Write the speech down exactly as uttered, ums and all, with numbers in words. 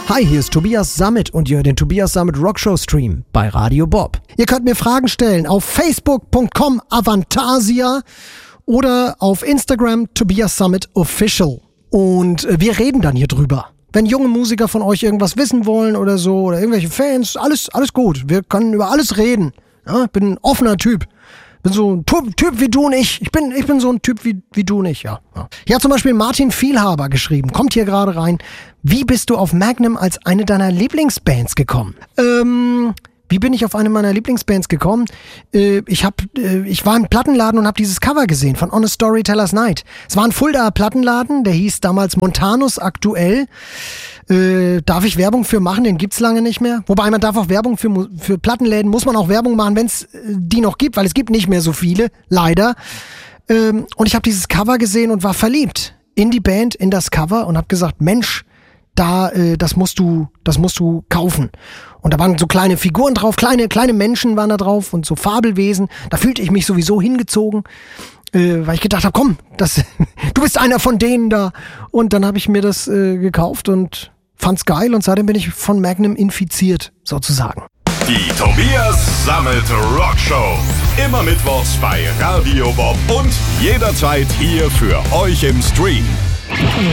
Hi, hier ist Tobias Sammet und ihr hört den Tobias Sammet Rockshow Stream bei Radio Bob. Ihr könnt mir Fragen stellen auf facebook punkt com Avantasia oder auf Instagram Tobias Sammet Official. Und wir reden dann hier drüber. Wenn junge Musiker von euch irgendwas wissen wollen oder so, oder irgendwelche Fans, alles, alles gut. Wir können über alles reden. Ja, ich bin ein offener Typ. Bin so ein Typ, typ wie du und ich. Ich bin, ich bin so ein Typ wie, wie du und ich, ja. ja. Hier hat zum Beispiel Martin Vielhaber geschrieben, kommt hier gerade rein. Wie bist du auf Magnum als eine deiner Lieblingsbands gekommen? Ähm, wie bin ich auf eine meiner Lieblingsbands gekommen? Äh, ich hab, äh, ich war im Plattenladen und habe dieses Cover gesehen von On a Storyteller's Night. Es war ein Fuldaer Plattenladen, der hieß damals Montanus Aktuell. Äh, darf ich Werbung für machen? Den gibt's lange nicht mehr. Wobei man darf auch Werbung für, für Plattenläden, muss man auch Werbung machen, wenn es äh, die noch gibt, weil es gibt nicht mehr so viele, leider. Ähm, und ich habe dieses Cover gesehen und war verliebt in die Band, in das Cover und habe gesagt, Mensch, da, äh, das musst du, das musst du kaufen. Und da waren so kleine Figuren drauf, kleine, kleine Menschen waren da drauf und so Fabelwesen. Da fühlte ich mich sowieso hingezogen. Äh, weil ich gedacht habe, komm, das, du bist einer von denen da. Und dann habe ich mir das äh, gekauft und fand's geil und seitdem bin ich von Magnum infiziert, sozusagen. Die Tobias Sammet Rockshow. Immer mittwochs bei Radio Bob und jederzeit hier für euch im Stream.